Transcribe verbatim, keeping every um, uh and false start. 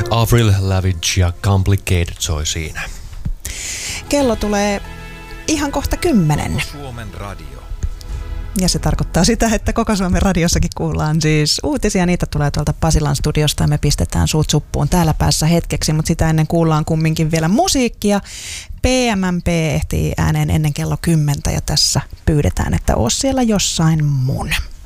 Avril Lavigne ja Complicated soi siinä. Kello tulee ihan kohta kymmenen. Suomen radio. Ja se tarkoittaa sitä, että koko Suomen radiossakin kuullaan siis uutisia. Niitä tulee tuolta Pasilan studiosta ja me pistetään suut suppuun täällä päässä hetkeksi, mutta sitä ennen kuullaan kumminkin vielä musiikkia. P M M P ehtii ääneen ennen kello kymmentä ja tässä pyydetään, että oot siellä jossain mun.